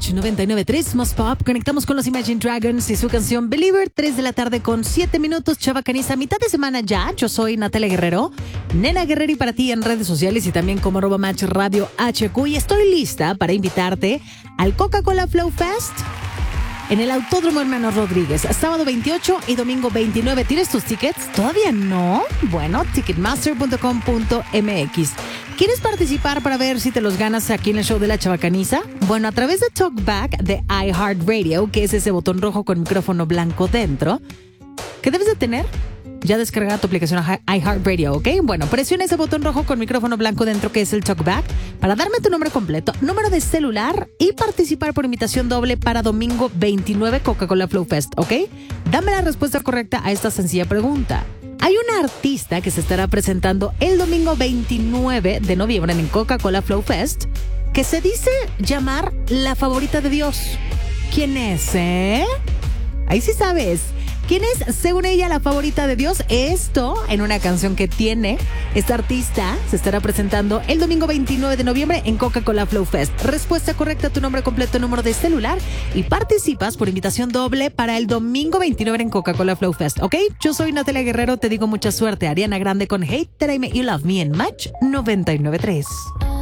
Match 99.3 Más Pop. Conectamos con los Imagine Dragons y su canción Believer. 3 de la tarde con 7 minutos. Chavacaniza, mitad de semana ya. Yo soy Natalia Guerrero, Nena Guerrero, y para ti en redes sociales y también como @Match Radio HQ. Y estoy lista para invitarte al Coca-Cola Flow Fest en el Autódromo Hermano Rodríguez, sábado 28 y domingo 29. ¿Tienes tus tickets? ¿Todavía no? Bueno, ticketmaster.com.mx. ¿Quieres participar para ver si te los ganas aquí en el show de la Chavacaniza? Bueno, a través de Talkback de iHeartRadio, que es ese botón rojo con micrófono blanco dentro, ¿qué debes de tener? Ya descarga tu aplicación iHeartRadio, ¿ok? Bueno, presiona ese botón rojo con micrófono blanco dentro, que es el Talkback, para darme tu nombre completo, número de celular y participar por invitación doble para domingo 29 Coca-Cola Flow Fest, ¿ok? Dame la respuesta correcta a esta sencilla pregunta. Hay una artista que se estará presentando el domingo 29 de noviembre en Coca-Cola Flow Fest que se dice llamar la favorita de Dios. ¿Quién es, Ahí sí sabes. ¿Quién es, según ella, la favorita de Dios? Esto en una canción que tiene esta artista. Se estará presentando el domingo 29 de noviembre en Coca-Cola Flow Fest. Respuesta correcta, tu nombre completo, número de celular, y participas por invitación doble para el domingo 29 en Coca-Cola Flow Fest, ¿ok? Yo soy Natalia Guerrero, te digo mucha suerte. Ariana Grande con Hate That I Made You Love Me en Match 99.3.